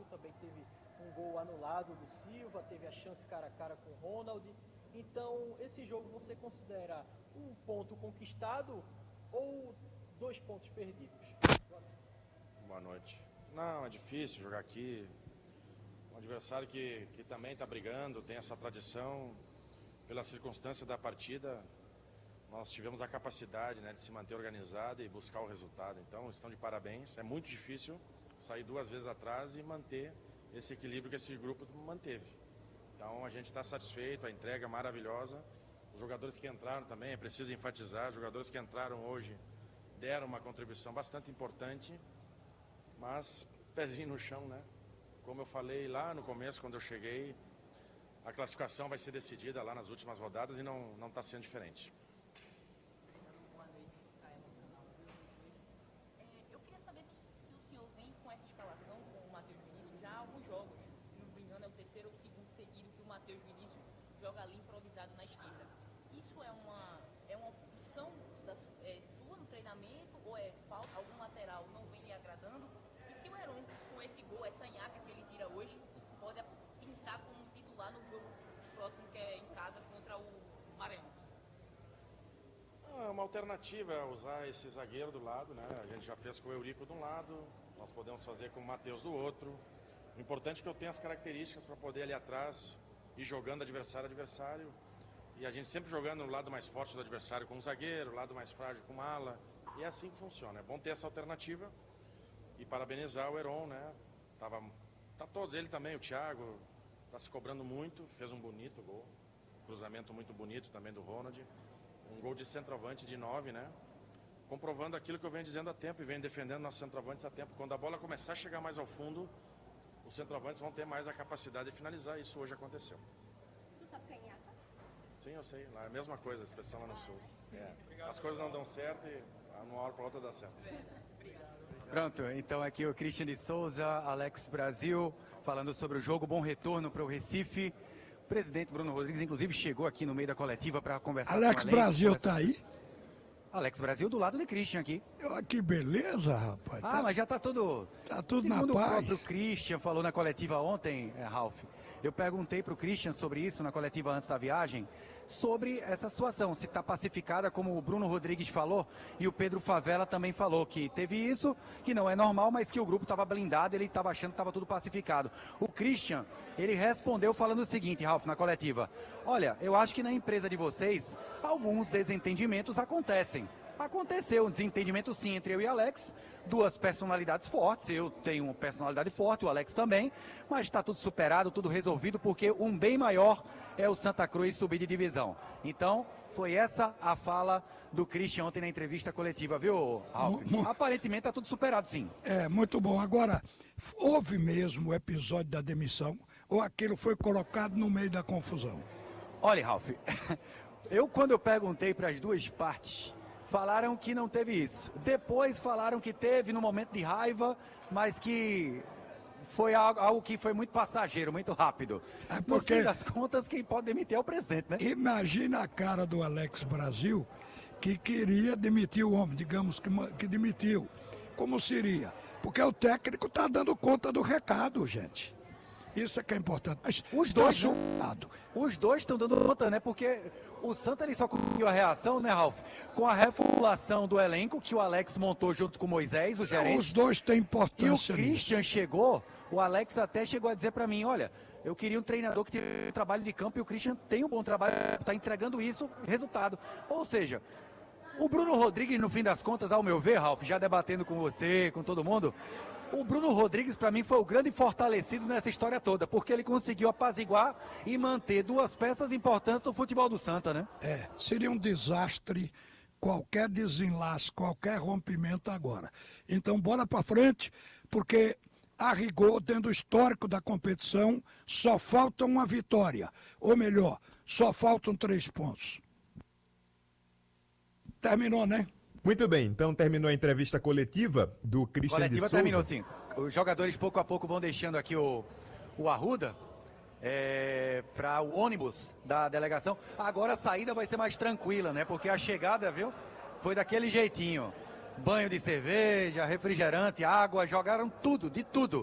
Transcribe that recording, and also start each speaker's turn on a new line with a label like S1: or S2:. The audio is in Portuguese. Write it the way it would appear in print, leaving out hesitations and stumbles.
S1: também teve um gol anulado do Silva, teve a chance cara a cara com o Ronald. Então, esse jogo você considera um ponto conquistado ou 2 pontos perdidos?
S2: Boa noite. Não, é difícil jogar aqui. Um adversário que também está brigando, tem essa tradição. Pela circunstância da partida, nós tivemos a capacidade, né, de se manter organizado e buscar o resultado. Então, estão de parabéns. É muito difícil sair 2 vezes atrás e manter esse equilíbrio que esse grupo manteve. Então, a gente está satisfeito, a entrega é maravilhosa. Os jogadores que entraram também, é preciso enfatizar, os jogadores que entraram hoje deram uma contribuição bastante importante, mas pezinho no chão, né? Como eu falei lá no começo, quando eu cheguei, a classificação vai ser decidida lá nas últimas rodadas e não está sendo diferente.
S3: Boa noite, Caio, no canal. Eu queria saber se o senhor vem com essa escalação com o Matheus Vinícius já há alguns jogos. Se não me engano, é o terceiro ou segundo seguido que o Matheus Vinícius joga ali improvisado na esquerda. Isso é uma opção sua no treinamento ou é falta? Algum lateral não vem lhe agradando? E se o Heron, com esse gol, essa nhaca que ele tira hoje, pode pintar como titular no jogo próximo que é em casa contra o Maranhão?
S2: Uma alternativa é usar esse zagueiro do lado, né? A gente já fez com o Eurico de um lado, nós podemos fazer com o Matheus do outro. O importante é que eu tenha as características para poder ali atrás ir jogando adversário a adversário. E a gente sempre jogando no lado mais forte do adversário com o zagueiro, o lado mais frágil com o ala. E é assim que funciona. É bom ter essa alternativa. E parabenizar o Heron, né? Tá todos, ele também, o Thiago, tá se cobrando muito, fez um bonito gol. Cruzamento muito bonito também do Ronald. Um gol de centroavante de 9, né? Comprovando aquilo que eu venho dizendo há tempo e venho defendendo nossos centroavantes há tempo. Quando a bola começar a chegar mais ao fundo, os centroavantes vão ter mais a capacidade de finalizar. Isso hoje aconteceu.
S4: Tu sabe canhata?
S2: Sim, eu sei. Lá é a mesma coisa, a expressão lá no Sul. As coisas não dão certo e uma hora para outra dá certo.
S5: Pronto, então aqui o Christian de Souza, Alex Brasil, falando sobre o jogo. Bom retorno para o Recife. O presidente Bruno Rodrigues, inclusive, chegou aqui no meio da coletiva para conversar
S6: Alex
S5: com
S6: Brasil tá aí?
S5: Alex Brasil do lado de Christian aqui.
S6: Que beleza, rapaz.
S5: Mas já tá tudo...
S6: Tá tudo na
S5: Segundo
S6: paz.
S5: o próprio Christian falou na coletiva ontem, Ralf, eu perguntei para o Christian sobre isso na coletiva antes da viagem, sobre essa situação, se está pacificada, como o Bruno Rodrigues falou, e o Pedro Favela também falou, que teve isso, que não é normal, mas que o grupo estava blindado, ele estava achando que estava tudo pacificado. O Christian, ele respondeu falando o seguinte, Ralf, na coletiva: olha, eu acho que na empresa de vocês, alguns desentendimentos acontecem. Aconteceu um desentendimento sim entre eu e Alex, 2 personalidades fortes, eu tenho uma personalidade forte, o Alex também, mas está tudo superado, tudo resolvido, porque um bem maior é o Santa Cruz subir de divisão. Então, foi essa a fala do Christian ontem na entrevista coletiva, viu, Ralf? Aparentemente está tudo superado, sim.
S6: Muito bom. Agora, houve mesmo o episódio da demissão ou aquilo foi colocado no meio da confusão?
S5: Olha, Ralf, quando eu perguntei para as duas partes, falaram que não teve isso. Depois falaram que teve no momento de raiva, mas que foi algo que foi muito passageiro, muito rápido. No fim das contas, quem pode demitir é o presidente, né?
S6: Imagina a cara do Alex Brasil, que queria demitir o homem, digamos que demitiu. Como seria? Porque o técnico está dando conta do recado, gente. Isso é que é importante. Mas
S5: os dois estão dando conta, né? Porque o Santa ele só conseguiu a reação, né, Ralf? Com a reformulação do elenco que o Alex montou junto com o Moisés, o gerente.
S6: Os dois têm importância.
S5: E o Christian chegou, o Alex até chegou a dizer para mim, olha, eu queria um treinador que tem trabalho de campo e o Christian tem um bom trabalho, está entregando isso, resultado. Ou seja, o Bruno Rodrigues, no fim das contas, ao meu ver, Ralf, já debatendo com você, com todo mundo, o Bruno Rodrigues, para mim, foi o grande fortalecido nessa história toda, porque ele conseguiu apaziguar e manter 2 peças importantes do futebol do Santa, né?
S6: Seria um desastre qualquer desenlace, qualquer rompimento agora. Então, bora para frente, porque a rigor, tendo o histórico da competição, só falta uma vitória. Ou melhor, só faltam 3 pontos. Terminou, né?
S7: Muito bem, então terminou a entrevista coletiva do Christian de Souza.
S5: Terminou, sim. Os jogadores pouco a pouco vão deixando aqui o Arruda para o ônibus da delegação. Agora a saída vai ser mais tranquila, né? Porque a chegada, viu, foi daquele jeitinho. Banho de cerveja, refrigerante, água, jogaram tudo, de tudo.